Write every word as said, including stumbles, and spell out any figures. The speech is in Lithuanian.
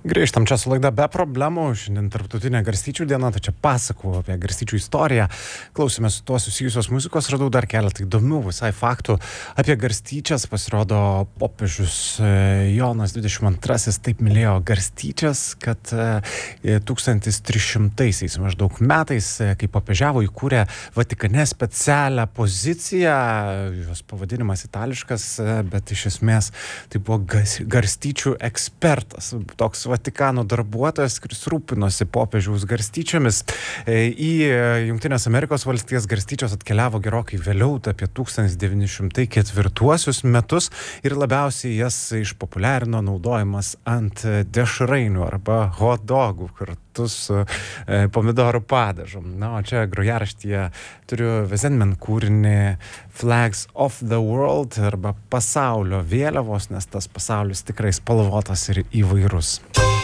Grįžtam čia su laida be problemų, šiandien tarptautinė garstyčių diena, tai čia pasakau apie garstyčių istoriją, klausime su tuo susijusios muzikos, radau dar keletą įdomių visai faktų apie garstyčias, pasirodo popiežius Jonas dvidešimt antrasis taip mylėjo garstyčias, kad tūkstantis trys šimtaisiais maždaug metais, kai popiežiavo, įkūrė Vatikane specialią poziciją, jos pavadinimas itališkas, bet iš esmės tai buvo garstyčių ekspertas, toks Vatikano darbuotojas, kuris rūpinosi popiežiaus garstyčiomis. Į Jungtinės Amerikos valstijas garstyčios atkeliavo gerokai vėliau, apie tūkstantis devyni šimtai ketvirtuosius metus ir labiausiai jas išpopuliarino naudojimas ant dešrainių arba hot dogų kartu su e, pomidorų padažu. Na, o čia grojaraštyje turiu Vezenmen kūrinį Flags of the World arba pasaulio vėliavos, nes tas pasaulis tikrai spalvotas ir įvairus.